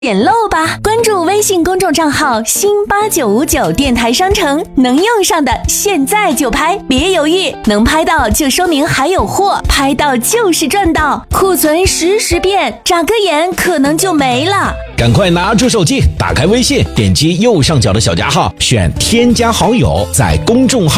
捡漏吧！关注微信公众账号新8959电台商城，能用上的现在就拍，别犹豫，能拍到就说明还有货，拍到就是赚到，库存实时变，眨个眼可能就没了。 赶快拿出手机，打开微信，点击右上角的小加号，选添加好友，在公众号